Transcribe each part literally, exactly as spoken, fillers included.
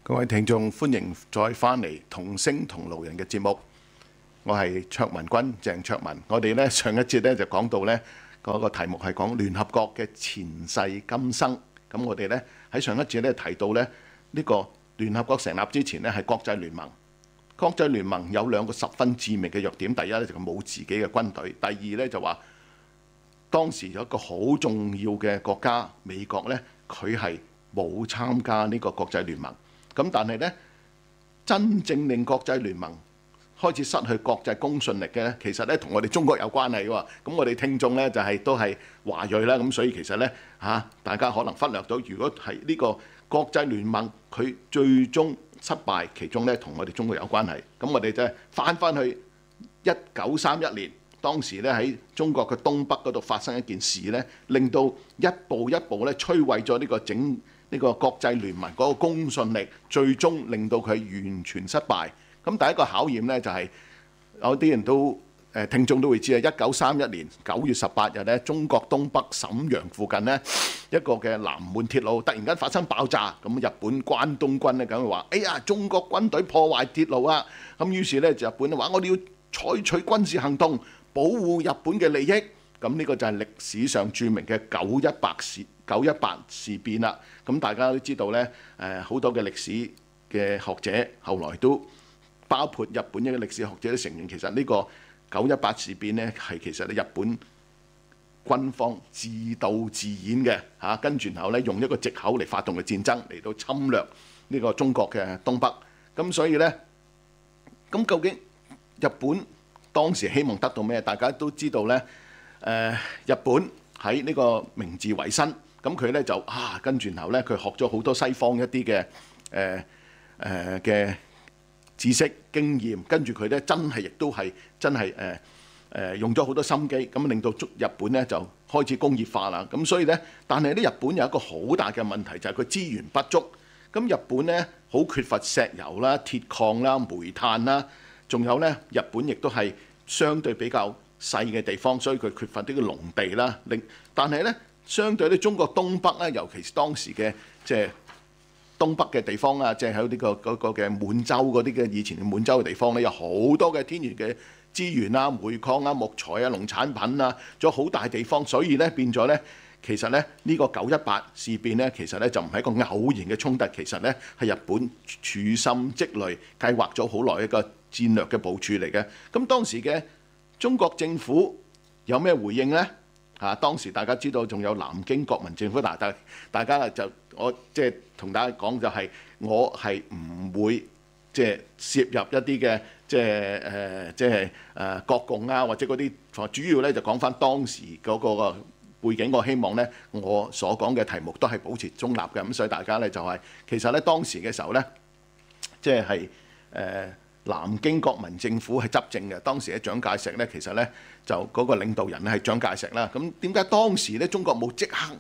各位聽眾，歡迎再翻嚟同聲同路人嘅節目。我係卓文君，鄭卓文。我哋咧上一節咧就講到咧嗰個題目係講聯合國嘅前世今生。咁我哋咧喺上一節咧提到咧呢個聯合國成立之前咧係國際聯盟。國際聯盟有兩個十分致命嘅弱點。第一咧就係冇自己嘅軍隊。第二咧就話當時有一個好重要嘅國家美國咧，佢係冇參加呢個國際聯盟。咁但係咧，真正令國際聯盟開始失去國際公信力嘅咧，其實咧同我哋中國有關係喎。咁我哋聽眾咧就係都係華裔啦，咁所以其實咧嚇大家可能忽略到，如果係呢個國際聯盟佢最終失敗，其中咧同我哋中國有關係。咁我哋就翻翻去一九三一年，當時咧喺中國嘅東北嗰度發生一件事咧，令到一步一步咧摧毀咗呢個整。呢個國際聯盟嗰個公信力，最終令到佢完全失敗。咁第一個考驗呢，就係有啲人都誒聽眾都會知啊，一九三一年九月十八日咧，中國東北瀋陽附近呢，一個嘅南滿鐵路突然間發生爆炸，咁日本關東軍咧咁話：哎呀，中國軍隊破壞鐵路啊！咁於是咧日本話：我哋要採取軍事行動，保護日本嘅利益。咁呢個就係歷史上著名嘅九一八事九一八事變啦。咁大家都知道咧，誒好多嘅歷史嘅學者後來都包括日本一個歷史學者都承認，其實呢個九一八事變咧係其實咧日本軍方自導自演嘅嚇，跟住然後咧用一個藉口嚟發動嘅戰爭嚟到侵略呢個中國嘅東北。咁所以咧，咁究竟日本當時希望得到咩？大家都知道咧。誒、呃、日本喺呢個明治維新，咁佢咧就啊跟住然後咧佢學咗好多西方一啲嘅誒誒嘅知識經驗，跟住佢咧真係亦都係真係誒誒用咗好多心機，咁令到日本咧就開始工業化啦。咁所以咧，但係咧日本有一個好大嘅問題，就係佢資源不足。咁日本咧好缺乏石油啦、鐵礦啦、煤炭啦，仲有咧日本亦都係相對比較細嘅地方，所以佢缺乏啲嘅農地啦。另但係咧，相對咧中國東北咧，尤其是當時嘅即係東北嘅地方啊，即係喺呢個嗰個嘅滿洲嗰啲嘅以前嘅滿洲嘅地方咧，有好多嘅天然嘅資源啊、煤礦啊、木材啊、農產品啊，仲有好大地方，所以咧變咗咧，其實咧呢個九一八事變咧，其實咧就唔係一個偶然嘅衝突，其實咧係日本處心積慮計劃咗好耐一個戰略嘅部署嚟嘅。咁當時嘅中國政府有咩回應呢？嚇，當時大家知道仲有南京國民政府，嗱，大大家就我即係同大家講就係，我係唔會即係涉入一啲嘅即係誒即係誒國共啊，或者嗰啲，主要咧就講翻當時嗰個背景。我希望咧我所講嘅題目都係保持中立嘅，咁所以大家咧就係其實咧當時嘅時候咧，即係係誒。南京國民政府係執政嘅，當時嘅蔣介石咧，其實咧就嗰個領導人咧係蔣介石啦。咁點解當時咧中國冇即刻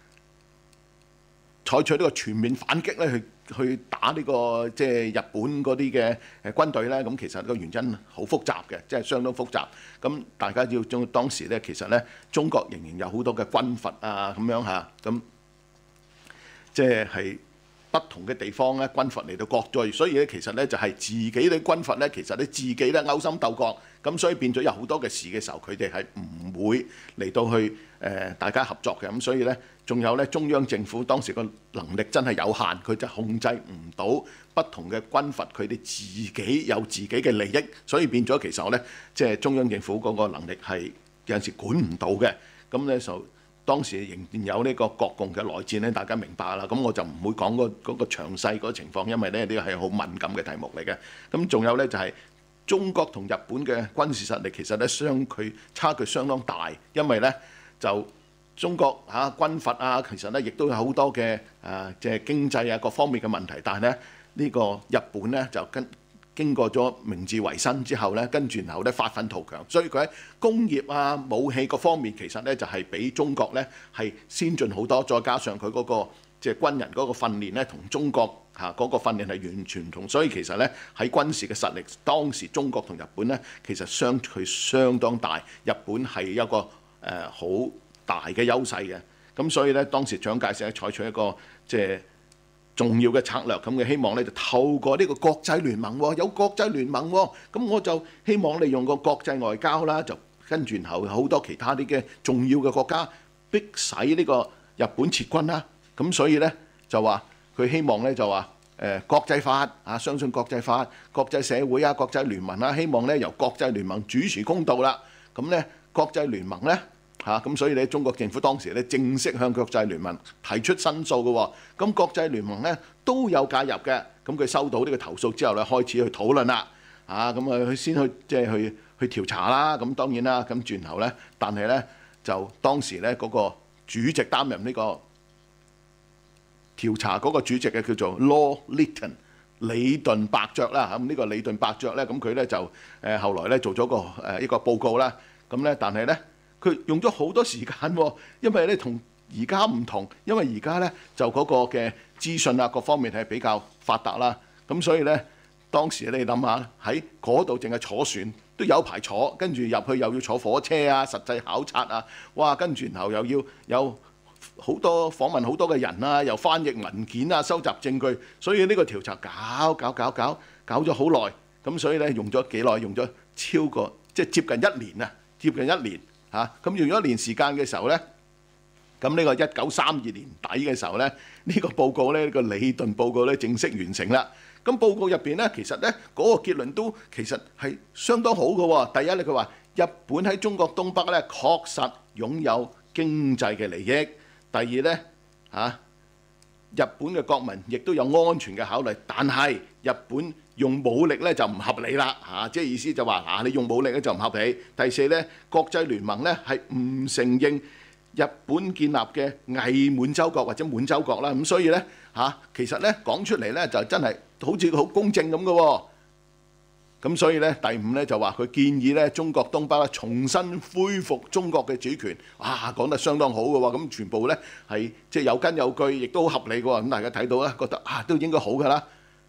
採取呢個全面反擊咧，去去打呢個即係日本嗰啲嘅誒軍隊咧？咁其實個原因好複雜嘅，即係相當複雜。咁大家要將當時咧，其實咧中國仍然有好多嘅軍閥啊，咁樣嚇，咁即係係。不同嘅地方咧，軍閥嚟到割據，所以咧其實咧就係自己啲軍閥咧，其實咧自己咧勾心鬥角，咁所以變咗有好多嘅事嘅時候，佢哋係唔會嚟到去誒、呃、大家合作嘅。咁所以咧，仲有咧中央政府當時個能力真係有限，佢就控制唔到不同嘅軍閥，佢哋自己有自己嘅利益，所以變咗其實咧，即係中央政府嗰個能力係有陣時管唔到嘅。咁咧就。當時仍然有呢個國共嘅內戰咧，大家明白啦。咁我就唔會講嗰嗰個詳細嗰個情況，因為咧呢個係好敏感嘅題目嚟嘅。咁仲有咧就係中國同日本嘅軍事實力其實咧相距差距相當大，因為咧就中國嚇軍閥啊，其實咧亦都有好多嘅誒即係經濟啊各方面嘅問題，但係咧呢個日本咧就跟。經過咗明治維新之後咧，跟住然後咧發奮圖強，所以佢喺工業啊、武器各方面其實咧就係比中國咧係先進好多，再加上佢嗰個即係軍人嗰個訓練咧，同中國嚇嗰個訓練係完全唔同，所以其實咧喺軍事嘅實力，當時中國同日本咧其實相距相當大，日本係一個誒好大嘅優勢嘅，咁所以咧當時蔣介石採取一個即係重要嘅策略，咁佢希望咧就透過呢個國際聯盟喎，有國際聯盟喎，咁我就希望利用個國際外交啦，就跟住然後好多其他啲嘅重要嘅國家逼使呢個日本撤軍啦。咁所以咧就話佢希望咧就話誒國際法啊，相信國際法、國際社會啊、國際聯盟啦，希望咧由國際聯盟主持公道啦。咁咧國際聯盟咧。嚇咁、啊、所以咧，中國政府當時咧正式向國際聯盟提出申訴嘅喎。咁國際聯盟咧都有介入嘅。咁佢收到呢個投訴之後咧，開始去討論啦。啊咁啊，佢先去即係去去調查啦。咁當然啦，咁轉頭咧，但係咧就當時咧嗰個主席擔任呢個調查嗰個主席嘅叫做 Lord Lytton 李頓伯爵啦。咁呢個李頓伯爵咧，咁佢咧就誒後來咧做咗個誒一個報告啦。咁咧，但係咧。佢用咗好多時間喎，因為咧同而家唔同，因為而家咧就嗰個嘅資訊啊各方面係比較發達啦，咁所以咧當時你諗下喺嗰度淨係坐船都有排坐，跟住入去又要坐火車啊，實際考察啊，哇！跟住然後又要有好多訪問好多嘅人啊，又翻譯文件啊，收集證據，所以呢個調查搞搞搞搞搞咗好耐，咁所以咧用咗幾耐？用咗超過即係接近一年啊，接近一年。嚇咁用咗一年時間嘅時候咧，咁呢個一九三二年底嘅時候咧，呢個報告咧，呢個李頓報告咧正式完成啦。咁報告入邊咧，其實咧嗰個結論都其實係相當好嘅喎。第一咧，佢話日本喺中國東北咧確實擁有經濟嘅利益。第二咧嚇，日本嘅國民亦都有安全嘅考慮，但係日本用武力咧就唔合理啦嚇，即係意思就話嗱，你用武力咧就唔合理。第四咧，國際聯盟咧係唔承認日本建立嘅偽滿洲國或者滿洲國啦，咁所以咧嚇，其實咧講出嚟咧就真係好似好公正咁嘅喎。咁所以咧第五咧就話佢建議咧中國東北咧重新恢復中國嘅主權，啊講得相當好嘅喎，咁全部咧係即係有根有據，亦都好合理嘅喎。咁大家睇到咧，覺得啊都應該好嘅啦。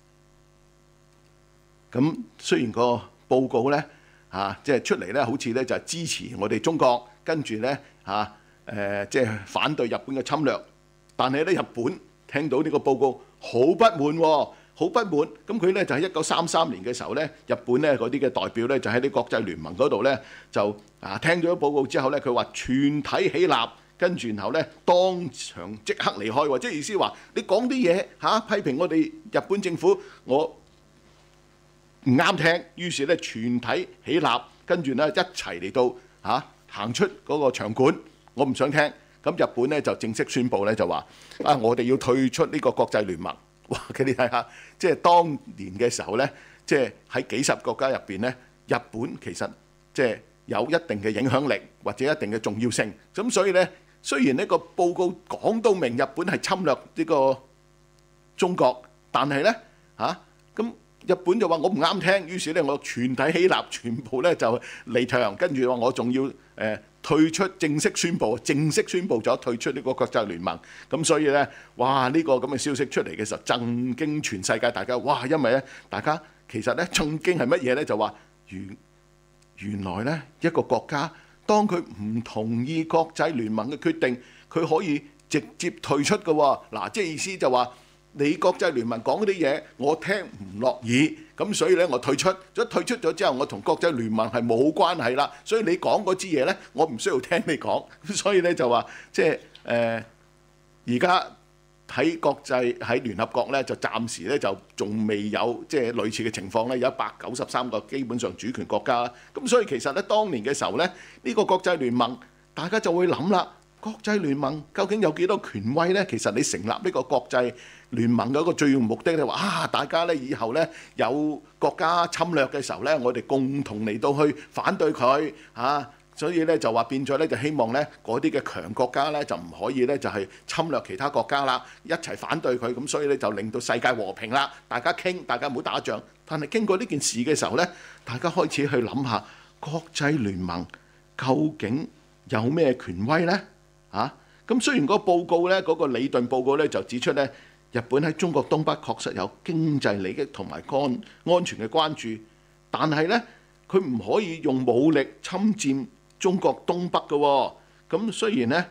咁雖然個報告咧嚇，即係出嚟咧，好似咧就係支持我哋中國，跟住咧嚇誒，即係反對日本嘅侵略。但係咧，日本聽到呢個報告好不滿喎，好不滿。咁佢咧就喺一九三三年嘅時候咧，日本咧嗰啲嘅代表咧就喺啲國際聯盟嗰度咧就啊聽咗報告之後咧，佢話全體起立，跟住然後咧當場即刻離開喎，即係意思話你講啲嘢嚇批評我哋日本政府，我唔啱聽，於是咧全體起立，跟住咧一齊嚟到嚇行出嗰個場館，我唔想聽。咁日本咧就正式宣布咧就話啊，我哋要退出呢個國際聯盟。哇！佢哋睇下，即係當年嘅時候咧，即係喺幾十個國家入邊咧，日本其實即係有一定嘅影響力或者一定嘅重要性。咁所以咧，雖然呢個報告講到明日本係侵略呢個中國，但係咧嚇咁。日本就話我唔啱聽，於是咧我全體起立，全部咧就離場，跟住話我仲要誒、呃、退出，正式宣佈，正式宣佈咗退出呢個國際聯盟。咁所以咧，哇！呢、這個咁嘅消息出嚟嘅時候，震驚全世界，大家哇！因為咧，大家其實咧震驚係乜嘢咧？就話原原來咧一個國家，當佢唔同意國際聯盟嘅決定，佢可以直接退出嘅喎。嗱，即係意思就話。你國際聯盟講嗰啲嘢，我聽唔落耳，咁所以咧我退出。咗退出咗之後，我同國際聯盟係冇關係啦。所以你講嗰支嘢咧，我唔需要聽你講。所以咧就話，即係誒，而家喺國際喺聯合國咧，就暫時咧就仲未有即係類似嘅情況咧，有一百九十三個基本上主權國家啦。咁所以其實咧，當年嘅時候咧，呢個國際聯盟大家就會諗啦。國際聯盟究竟有幾多權威呢？其實你成立呢個國際聯盟嘅一個最重要目的咧，話啊，大家咧以後咧有國家侵略嘅時候咧，我哋共同嚟到去反對佢啊，所以咧就話變咗咧就希望咧嗰啲嘅強國家咧就唔可以咧就係侵略其他國家啦，一齊反對佢，咁所以咧就令到世界和平啦，大家傾，大家唔好打仗。但係經過呢件事嘅時候咧，大家開始去諗下國際聯盟究竟有咩權威咧？啊，咁雖然個報告咧，嗰個李頓報告咧就指出咧，日本喺中國東北確實有經濟利益同埋安安全嘅關注，但係咧佢唔可以用武力侵佔中國東北嘅喎。咁雖然咧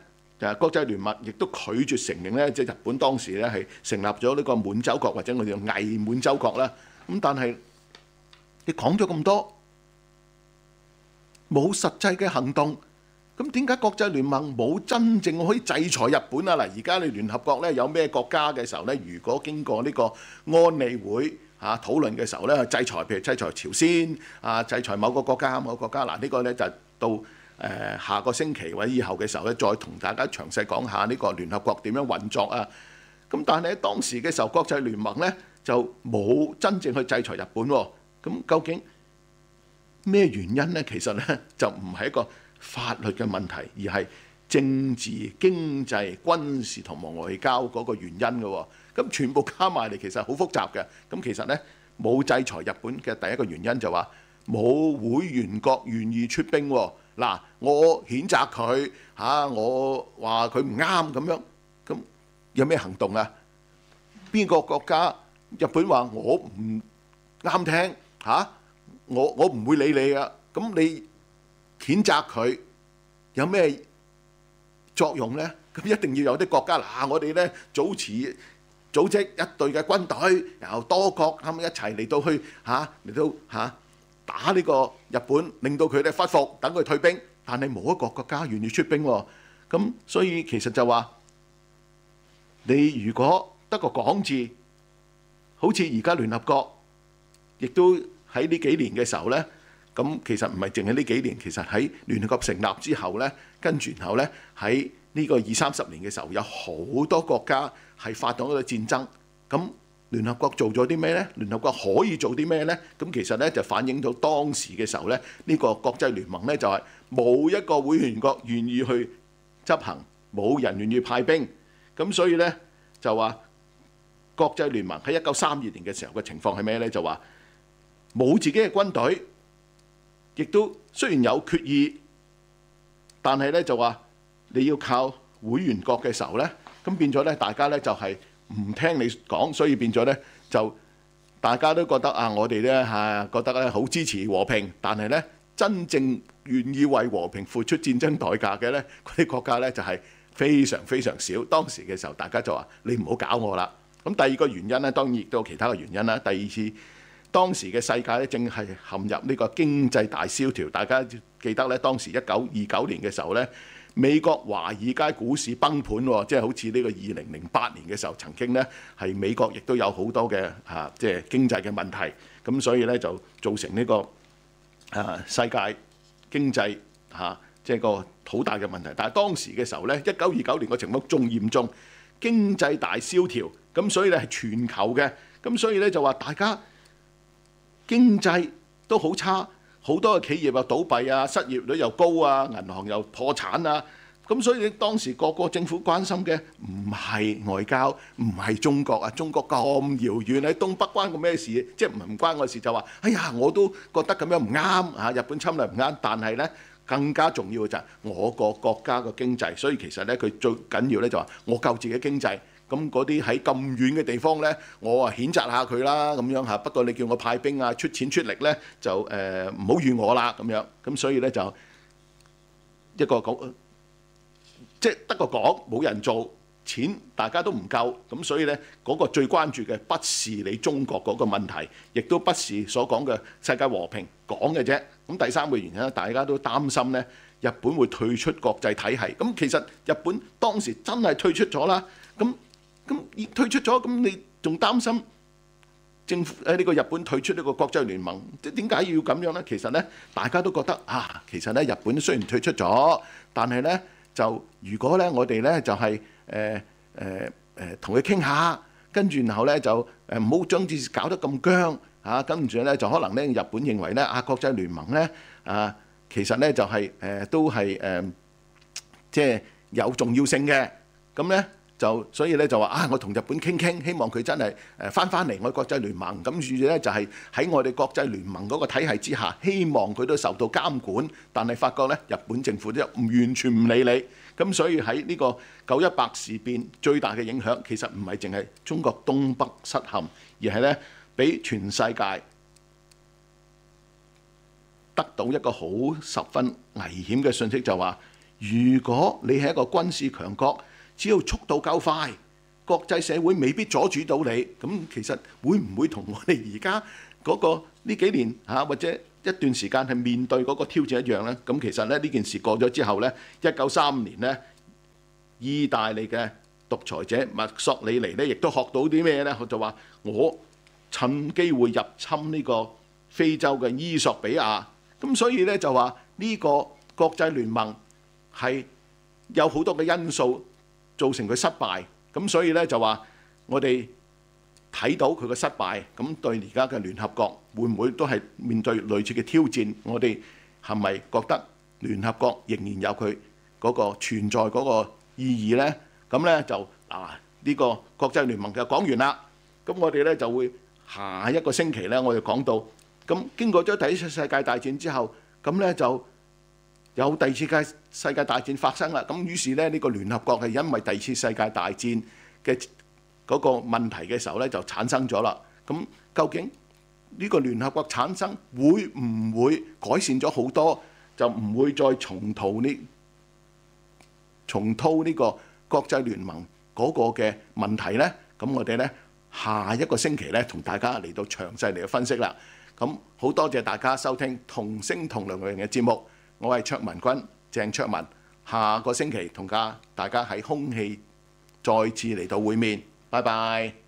誒國際聯盟亦都拒絕承認咧，即係日本當時咧係成立咗呢個滿洲國或者我哋叫偽滿洲國啦。咁但係你講咗咁多，冇實際嘅行動，咁點解國際聯盟冇真正可以制裁日本啊？嗱，而家你聯合國咧有咩國家嘅時候咧，如果經過呢個安理會嚇討論嘅時候咧，制裁譬如制裁朝鮮啊，制裁某個國家某個國家，嗱呢個咧就到誒下個星期或者以後嘅時候咧，再同大家詳細講下呢個聯合國點樣運作啊。咁但係喺當時嘅時候，國際聯盟咧就冇真正去制裁日本喎。咁究竟咩原因咧？其實咧就唔係一個法律嘅問題，而係政治、經濟、軍事同埋外交嗰個原因嘅喎。咁全部加埋嚟，其實好複雜嘅。咁其實咧冇制裁日本嘅第一個原因就話冇會員國願意出兵喎。嗱，我譴責佢嚇，我話佢唔啱咁樣，咁有咩行動啊？邊個國家？日本話我唔啱聽嚇，我我唔會理你㗎。咁你譴責佢有咩作用咧？咁一定要有啲國家嗱，我哋咧組持組織一隊嘅軍隊，由多國咁一齊嚟到去嚇嚟到嚇打呢個日本，令到佢哋屈服，等佢退兵。但係冇一個國家願意出兵喎。咁所以其實就話你如果得個講字，好似而家聯合國亦都喺呢幾年嘅時候咧。咁其實唔係淨係呢幾年，其實喺聯合國成立之後咧，跟住然後咧喺呢個二三十年嘅時候，有好多國家係發動一個戰爭。咁聯合國做咗啲咩咧？聯合國可以做啲咩咧？咁其實咧就反映到當時嘅時候咧，呢個國際聯盟咧就係冇一個會員國願意去執行，冇人願意派兵。咁所以咧就話國際聯盟喺一九三二年嘅時候嘅情況係咩咧？就話冇自己嘅軍隊。亦都雖然有決議，但係咧就話你要靠會員國嘅時候咧，咁變咗咧大家咧就係唔聽你講，所以變咗咧就大家都覺得啊，我哋咧嚇覺得咧好支持和平，但係咧真正願意為和平付出戰爭代價嘅咧，嗰啲國家咧就係非常非常少。當時嘅時候，大家就話你唔好搞我啦。咁第二個原因咧，當然亦都有其他嘅原因啦。第二次。當時嘅世界咧，正係陷入呢個經濟大蕭條。大家記得咧，當時一九二九年嘅時候咧，美國華爾街股市崩盤喎，即係好似呢個二零零八年嘅時候，曾經咧係美國亦都有好多嘅嚇，即係經濟嘅問題。咁所以咧就造成呢個啊世界經濟嚇，即係個好大嘅問題。但係當時嘅時候咧，一九二九年個情況仲嚴重，經濟大蕭條。咁所以咧係全球嘅。咁所以咧就話大家。經濟都好差，好多嘅企業又倒閉啊，失業率又高啊，銀行又破產啊，咁所以當時個個政府關心嘅唔係外交，唔係中國啊，中國咁遙遠喺東北關個咩事？即係唔唔關我事就話，哎呀我都覺得咁樣唔啱啊，日本侵略唔啱，但係呢更加重要嘅就係我個國家嘅經濟，所以其實呢佢最緊要呢就話我救自己經濟。咁嗰啲喺咁遠嘅地方咧，我啊譴責下佢啦，咁樣嚇。不過你叫我派兵啊、出錢出力咧，就誒唔好怨我啦，咁樣。咁所以咧就一個講，即係得個講，冇人做，錢大家都唔夠。咁所以咧嗰個最關注嘅不是你中國嗰個問題，亦都不是所講嘅世界和平講嘅啫。咁第三個原因咧，大家都擔心咧，日本會退出國際體系。咁其實日本當時真係退出咗啦。咁咁退出咗，咁你仲擔心政府誒呢個日本退出呢個國際聯盟？即係點解要咁樣咧？其實咧，大家都覺得啊，其實咧日本雖然退出咗，但係咧就如果咧我哋咧就係誒誒誒同佢傾下，跟住然後咧就誒唔好將件事搞得咁僵嚇，跟住咧就可能咧日本認為咧啊國際聯盟咧啊其實咧就係誒都係誒即係有重要性嘅，咁咧。就所以咧就話啊，我同日本傾傾，希望佢真係誒翻翻嚟我國際聯盟。咁住咧就係喺我哋國際聯盟嗰個體系之下，希望佢都受到監管。但係發覺咧，日本政府都唔完全唔理你。咁所以喺呢個九一八事變最大嘅影響，其實唔係淨係中國東北失陷，而係咧俾全世界得到一個好十分危險嘅訊息，就話如果你係一個軍事強國，只要速度夠快，國際社會未必阻住到你。咁其實會唔會同我哋而家嗰個呢幾年嚇或者一段時間係面對嗰個挑戰一樣呢？咁其實咧呢件事過咗之後呢，一九三五年呢，意大利嘅獨裁者墨索里尼呢，亦都學到啲咩呢？佢就話我趁機會入侵呢個非洲嘅伊索比亞。咁所以呢，就話呢個國際聯盟係有好多嘅因素造成佢失敗。咁所以呢，就話我哋睇到佢嘅失敗，咁對而家嘅聯合國會唔會都係面對類似嘅挑戰？我哋係咪覺得聯合國仍然有佢嗰個存在嗰個意義呢？咁呢，就啊呢個國際聯盟就講完啦。咁我哋呢，就會下一個星期呢，我哋講到咁經過咗第一次世界大戰之後，咁呢就有第二次嘅世界大戰發生啦。咁於是呢，呢個聯合國係因為第二次世界大戰嘅嗰個問題嘅時候咧，就產生咗啦。咁究竟呢個聯合國產生會唔會改善咗好多，就唔會再重蹈呢重蹈呢個國際聯盟嗰個嘅問題呢？咁我哋呢，下一個星期呢，同大家嚟到詳細嚟到分析啦。咁好多謝大家收聽同聲同量類型嘅節目，我係卓文君鄭卓文，下個星期同家大家喺空氣再次嚟到會面。拜拜。